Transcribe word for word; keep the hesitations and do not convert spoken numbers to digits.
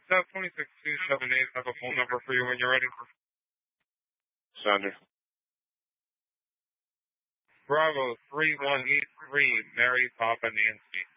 South twenty-six two seven eight, have a phone number for you when you're ready. Sender. Bravo three one eight three, Mary Papa Nancy.